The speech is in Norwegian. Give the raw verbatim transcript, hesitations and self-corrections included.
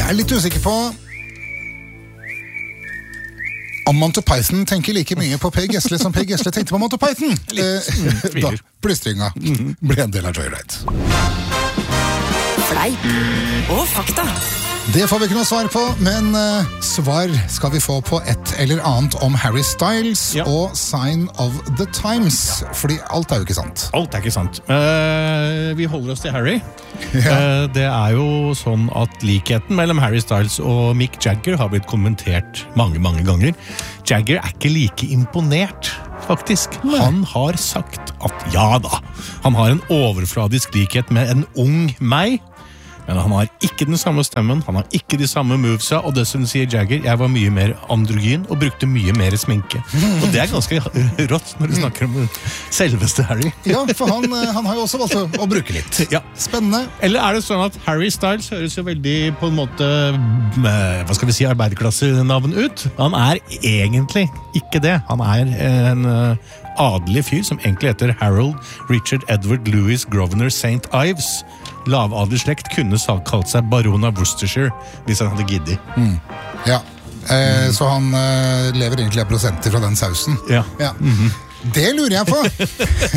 Jeg er litt usikker på om Monty Python tenker like mye på Per Gessle som Per Gessle tenkte på Monty Python. Eh, da plystringa ble en del av Joyride. Fleip og fakta. Det får vi ikke noe svar på, men uh, svar skal vi få på et eller annet om Harry Styles ja. og Sign of the Times, ja. Fordi alt er jo ikke sant. Alt er ikke sant. Uh, vi holder oss til Harry. Ja. Uh, det er jo sånn at likheten mellom Harry Styles og Mick Jagger har blitt kommentert mange, mange ganger. Jagger er ikke like imponert, faktisk. Nei. Han har sagt at ja da, han har en overfladisk likhet med en ung meg, men han har ikke den samme stemmen, han har ikke de samme movesa, og dessuten sier Jagger, jeg var mye mer androgyn og brukte mye mer sminke. Og det er ganske rått når du snakker om selveste Harry. Ja, for han, han har jo også valgt å, å bruke litt. Ja. Spennende. Eller er det sånn at Harry Styles høres jo veldig på en måte, hva skal vi si, arbeiderklassenavn ut? Han er egentlig ikke det. Han er en adelig fyr som egentlig heter Harold Richard Edward Louis Grosvenor Saint Ives. Lavadelig slekt kunne kalt seg Baron av Worcestershire hvis han hadde giddet. Mm. Ja, eh, så han eh, lever egentlig av prosenter fra den sausen. Ja. Ja. Mm-hmm. Det lurer jeg på.